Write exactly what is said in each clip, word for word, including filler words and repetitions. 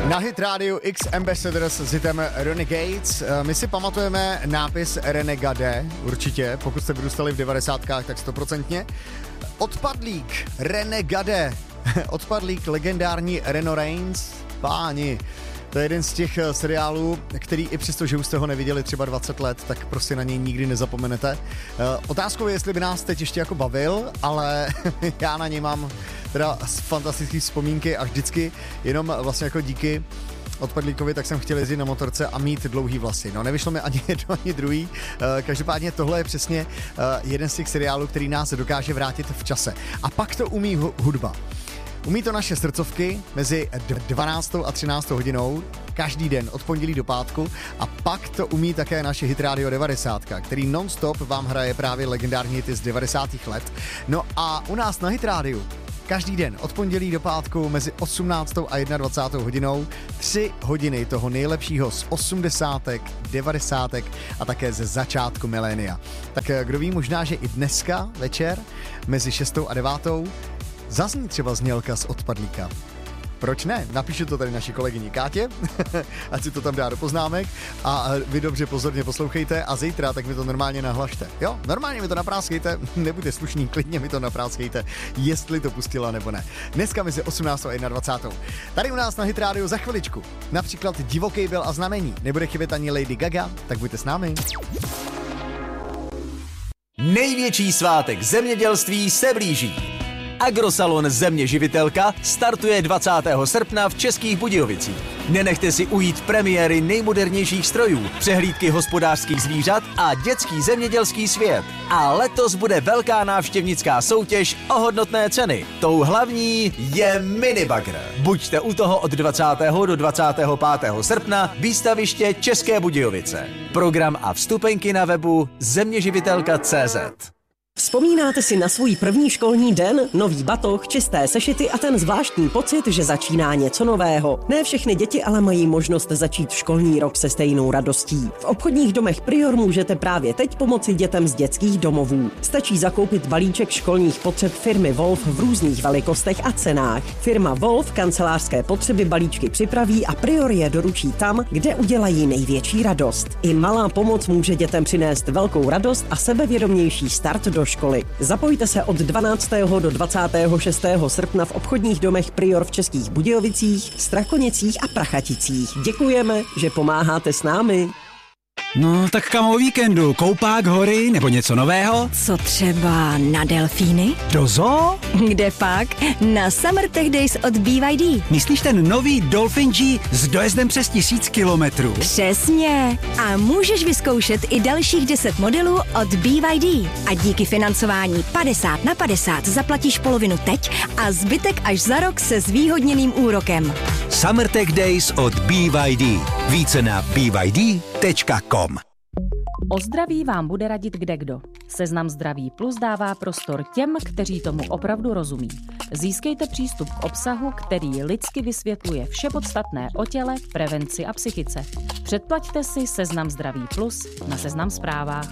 Na Hit Radio X Ambassadors s hitem Renegades. My si pamatujeme nápis Renegade, určitě, pokud jste vyrůstali v devadesátkách, tak stoprocentně. Odpadlík, Renegade, odpadlík, legendární Reno Reigns, páni. To je jeden z těch seriálů, který i přesto, že už jste ho neviděli třeba dvacet let, tak prostě na něj nikdy nezapomenete. Otázkou je, jestli by nás teď ještě jako bavil, ale já na něj mám teda fantastické vzpomínky a vždycky jenom vlastně jako díky Odpadlíkovi, tak jsem chtěl jezdit na motorce a mít dlouhý vlasy. No, nevyšlo mi ani jedno, ani druhý. Každopádně tohle je přesně jeden z těch seriálů, který nás dokáže vrátit v čase. A pak to umí hudba. Umí to naše srdcovky mezi dvanáctou a třináctou hodinou každý den od pondělí do pátku a pak to umí také naše Hit Radio devadesát, který non-stop vám hraje právě legendární hity z devadesátých let. No a u nás na Hit Radio každý den od pondělí do pátku mezi osmnáctou a dvacátou první hodinou tři hodiny toho nejlepšího z osmdesátek, devadesátek a také ze začátku milénia. Tak kdo ví, možná, že i dneska večer mezi šestou a devátou zazní třeba znělka z Odpadlíka. Proč ne? Napíšu to tady naší kolegyni Kátě, ať si to tam dá do poznámek a vy dobře pozorně poslouchejte a zítra tak mi to normálně nahlašte. Jo, normálně mi to napráskejte, nebuďte slušný, klidně mi to napráskejte, jestli to pustila nebo ne. Dneska mezi osmnáctou a dvacátou první Tady u nás na Hit Radio za chviličku. Například Divoký byl a znamení. Nebude chybět ani Lady Gaga, tak buďte s námi. Největší svátek zemědělství se blíží. Agrosalon Země živitelka startuje dvacátého srpna v Českých Budějovicích. Nenechte si ujít premiéry nejmodernějších strojů, přehlídky hospodářských zvířat a dětský zemědělský svět. A letos bude velká návštěvnická soutěž o hodnotné ceny. Tou hlavní je minibagr. Buďte u toho od dvacátého do dvacátého pátého srpna výstaviště České Budějovice. Program a vstupenky na webu zeměživitelka tečka cé zet. Vzpomínáte si na svůj první školní den, nový batoh, čisté sešity a ten zvláštní pocit, že začíná něco nového. Ne všechny děti ale mají možnost začít školní rok se stejnou radostí. V obchodních domech Prior můžete právě teď pomoci dětem z dětských domovů. Stačí zakoupit balíček školních potřeb firmy Wolf v různých velikostech a cenách. Firma Wolf kancelářské potřeby balíčky připraví a Prior je doručí tam, kde udělají největší radost. I malá pomoc může dětem přinést velkou radost a sebevědomější start do školy. Zapojte se od dvanáctého do dvacátého šestého srpna v obchodních domech Prior v Českých Budějovicích, Strakonicích a Prachaticích. Děkujeme, že pomáháte s námi. No, tak kam o víkendu? Koupák, hory nebo něco nového? Co třeba na delfíny? Do zoo? Kde pak? Na Summer Tech Days od B Y D. Myslíš ten nový Dolphin G s dojezdem přes tisíc kilometrů? Přesně. A můžeš vyzkoušet i dalších deset modelů od B Y D. A díky financování padesát na padesát zaplatíš polovinu teď a zbytek až za rok se zvýhodněným úrokem. Summer Tech Days od B Y D. Více na b y d tečka com. O zdraví vám bude radit kdekdo. Seznam Zdraví Plus dává prostor těm, kteří tomu opravdu rozumí. Získejte přístup k obsahu, který lidsky vysvětluje vše podstatné o těle, prevenci a psychice. Předplaťte si Seznam Zdraví Plus na Seznam Zprávách.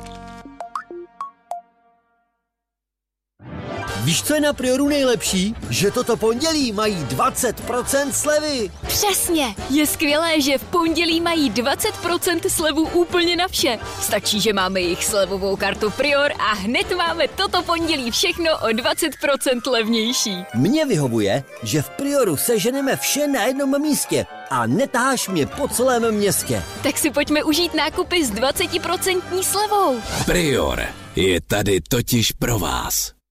Víš, co je na Prioru nejlepší? Že toto pondělí mají dvacet procent slevy. Přesně! Je skvělé, že v pondělí mají dvacet procent slevu úplně na vše. Stačí, že máme jejich slevovou kartu Prior a hned máme toto pondělí všechno o dvacet procent levnější. Mně vyhovuje, že v Prioru seženeme vše na jednom místě a netáháš mě po celém městě. Tak si pojďme užít nákupy s dvacet procent slevou. Prior je tady totiž pro vás.